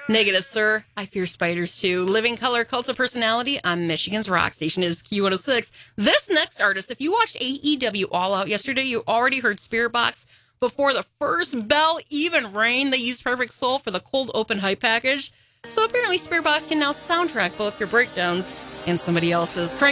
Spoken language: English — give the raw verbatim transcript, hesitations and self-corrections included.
Negative, sir. I fear spiders, too. Living Color, Cult of Personality on Michigan's rock station is Q one oh six. This next artist, if you watched A E W All Out yesterday, you already heard Spirit Box before the first bell even rang. They used Perfect Soul for the cold open hype package. So apparently Spirit Box can now soundtrack both your breakdowns and somebody else's.